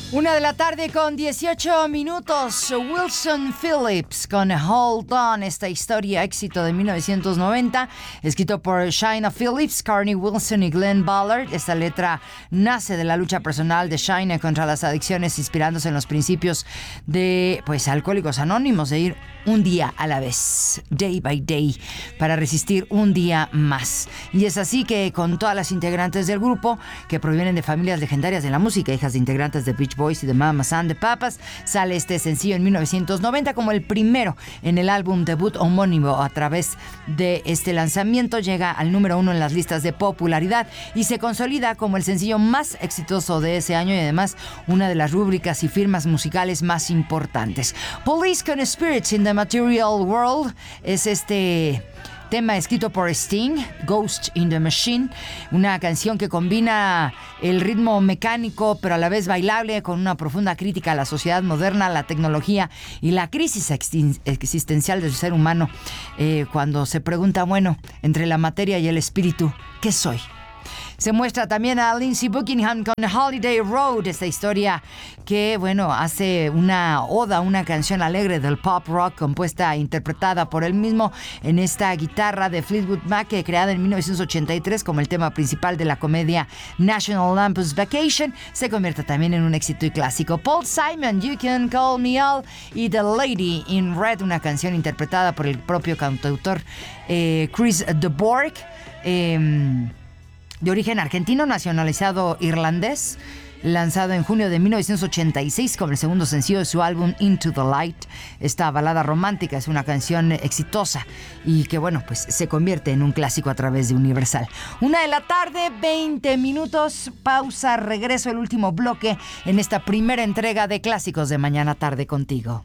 1:18 p.m. Wilson Phillips con Hold On, esta historia éxito de 1990, escrito por Chynna Phillips, Carney Wilson y Glenn Ballard. Esta letra nace de la lucha personal de Chynna contra las adicciones, inspirándose en los principios de Alcohólicos Anónimos, de ir un día a la vez, day by day, para resistir un día más. Y es así que con todas las integrantes del grupo, que provienen de familias legendarias de la música, hijas de integrantes de Beach Boys y de Mamas and the Papas, sale este sencillo en 1990 como el primero en el álbum debut homónimo. A través de este lanzamiento llega al número 1 en las listas de popularidad y se consolida como el sencillo más exitoso de ese año, y además una de las rúbricas y firmas musicales más importantes. Police con Spirits in the Material World es este tema escrito por Sting, Ghost in the Machine, una canción que combina el ritmo mecánico pero a la vez bailable con una profunda crítica a la sociedad moderna, la tecnología y la crisis existencial del ser humano, cuando se pregunta, entre la materia y el espíritu, ¿qué soy? Se muestra también a Lindsey Buckingham con Holiday Road, esta historia que, hace una oda, una canción alegre del pop rock compuesta e interpretada por él mismo en esta guitarra de Fleetwood Mac, creada en 1983 como el tema principal de la comedia National Lampoon's Vacation. Se convierte también en un éxito y clásico. Paul Simon, You Can Call Me Al, y The Lady in Red, una canción interpretada por el propio cantautor Chris de Burgh, de origen argentino, nacionalizado irlandés, lanzado en junio de 1986 como el segundo sencillo de su álbum Into the Light. Esta balada romántica es una canción exitosa y que, se convierte en un clásico a través de Universal. 1:20 p.m, pausa, regreso, el último bloque en esta primera entrega de Clásicos de Mañana Tarde contigo.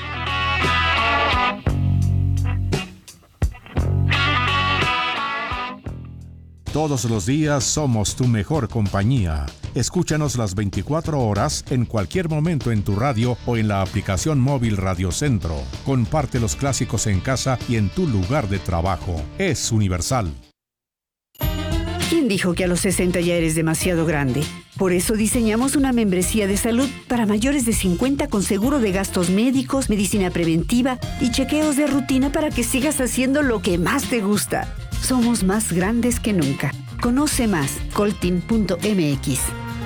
Todos los días somos tu mejor compañía. Escúchanos las 24 horas en cualquier momento en tu radio o en la aplicación móvil Radio Centro. Comparte los clásicos en casa y en tu lugar de trabajo. Es Universal. ¿Quién dijo que a los 60 ya eres demasiado grande? Por eso diseñamos una membresía de salud para mayores de 50 con seguro de gastos médicos, medicina preventiva y chequeos de rutina para que sigas haciendo lo que más te gusta. Somos más grandes que nunca. Conoce más, coltin.mx.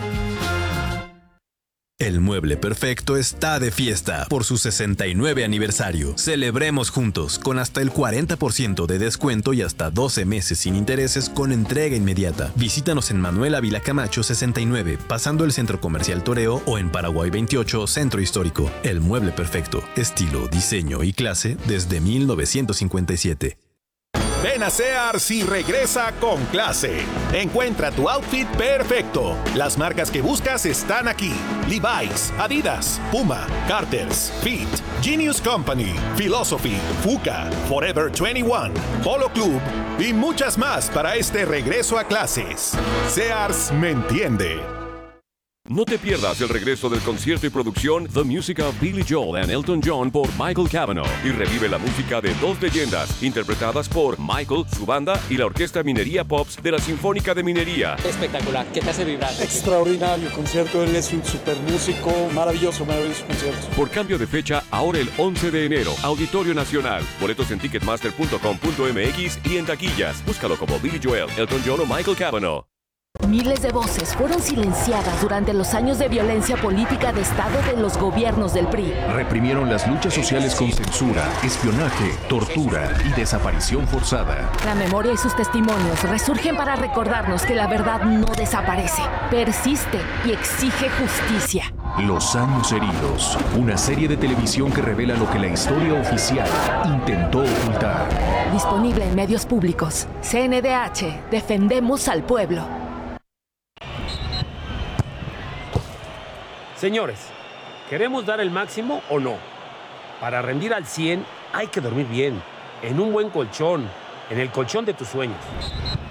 El Mueble Perfecto está de fiesta por su 69 aniversario. Celebremos juntos con hasta el 40% de descuento y hasta 12 meses sin intereses con entrega inmediata. Visítanos en Manuel Ávila Camacho 69, pasando el Centro Comercial Toreo, o en Paraguay 28, Centro Histórico. El Mueble Perfecto, estilo, diseño y clase desde 1957. Ven a Sears y regresa con clase. Encuentra tu outfit perfecto. Las marcas que buscas están aquí: Levi's, Adidas, Puma, Carter's, Fit, Genius Company, Philosophy, Fuka, Forever 21, Polo Club y muchas más para este regreso a clases. Sears me entiende. No te pierdas el regreso del concierto y producción The Music of Billy Joel and Elton John por Michael Cavanaugh, y revive la música de dos leyendas interpretadas por Michael, su banda y la Orquesta Minería Pops de la Sinfónica de Minería. Espectacular, ¿qué te hace vibrar? Extraordinario concierto, él es un super músico, maravilloso concierto. Por cambio de fecha, ahora el 11 de enero, Auditorio Nacional. Boletos en ticketmaster.com.mx y en taquillas. Búscalo como Billy Joel, Elton John o Michael Cavanaugh. Miles de voces fueron silenciadas durante los años de violencia política de Estado de los gobiernos del PRI. Reprimieron las luchas sociales con censura, espionaje, tortura y desaparición forzada. La memoria y sus testimonios resurgen para recordarnos que la verdad no desaparece, persiste y exige justicia. Los años heridos, una serie de televisión que revela lo que la historia oficial intentó ocultar. Disponible en medios públicos. CNDH, defendemos al pueblo. Señores, ¿queremos dar el máximo o no? Para rendir al 100 hay que dormir bien, en un buen colchón, en el colchón de tus sueños.